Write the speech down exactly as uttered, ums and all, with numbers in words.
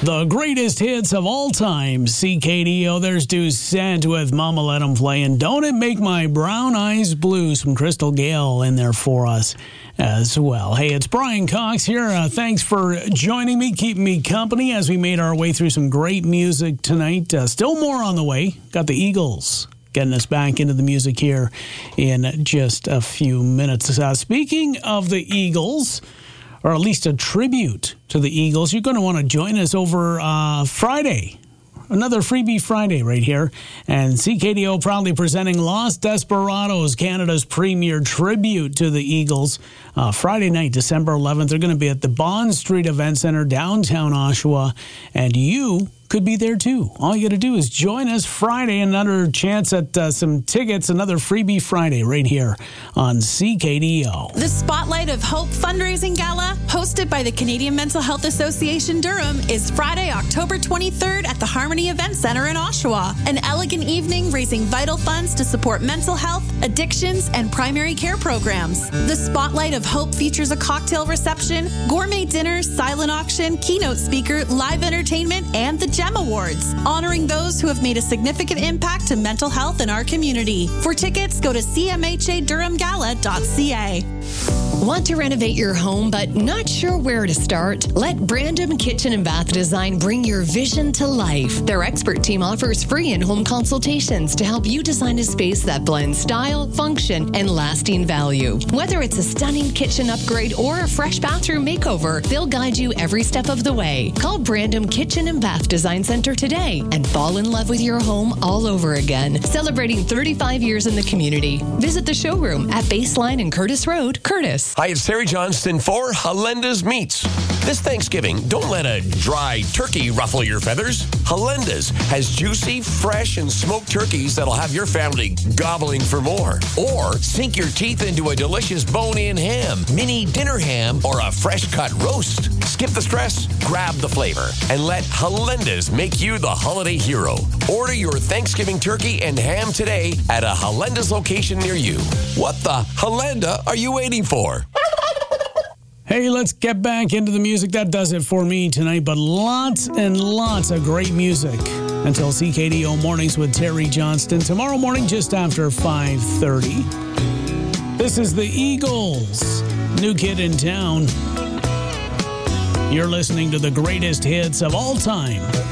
The greatest hits of all time. C K D O, there's Doucette with Mama Let 'Em Play. And Don't It Make My Brown Eyes Blue? Some Crystal Gale in there for us as well. Hey, it's Brian Cox here. Uh, thanks for joining me, keeping me company as we made our way through some great music tonight. Uh, still more on the way. Got the Eagles getting us back into the music here in just a few minutes. Uh, speaking of the Eagles, or at least a tribute to the Eagles, you're going to want to join us over uh, Friday. Another Freebie Friday right here. And C K D O proudly presenting Los Desperados, Canada's premier tribute to the Eagles. Uh, Friday night, December eleventh, they're going to be at the Bond Street Event Center, downtown Oshawa. And you could be there too. All you got to do is join us Friday. Another chance at uh, some tickets. Another Freebie Friday right here on C K D O. The Spotlight of Hope Fundraising Gala, hosted by the Canadian Mental Health Association Durham, is Friday, October twenty-third at the Harmony Event Center in Oshawa. An elegant evening raising vital funds to support mental health, addictions, and primary care programs. The Spotlight of Hope features a cocktail reception, gourmet dinner, silent auction, keynote speaker, live entertainment, and the GEM Awards, honoring those who have made a significant impact to mental health in our community. For tickets, go to c m h a durham gala dot c a. Want to renovate your home but not sure where to start? Let Brandom Kitchen and Bath Design bring your vision to life. Their expert team offers free in-home consultations to help you design a space that blends style, function, and lasting value. Whether it's a stunning kitchen upgrade or a fresh bathroom makeover, they'll guide you every step of the way. Call Brandom Kitchen and Bath Design Center today and fall in love with your home all over again. Celebrating thirty-five years in the community. Visit the showroom at Baseline and Curtis Road, Curtis. Hi, it's Terry Johnston for Halenda's Meats. This Thanksgiving, don't let a dry turkey ruffle your feathers. Halenda's has juicy, fresh, and smoked turkeys that'll have your family gobbling for more. Or sink your teeth into a delicious bone-in ham, mini dinner ham, or a fresh-cut roast. Skip the stress, grab the flavor, and let Halenda's make you the holiday hero. Order your Thanksgiving turkey and ham today at a Halenda's location near you. What the Halenda are you waiting for? Hey, let's get back into the music. That does it for me tonight, but lots and lots of great music until C K D O Mornings with Terry Johnston. Tomorrow morning, just after five thirty. This is the Eagles, New Kid in Town. You're listening to the greatest hits of all time.